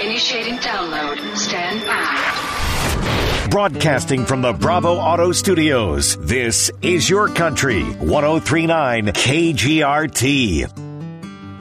Initiating download. Stand by. Broadcasting from the Bravo Auto Studios, this is Your Country, 103.9 KGRT.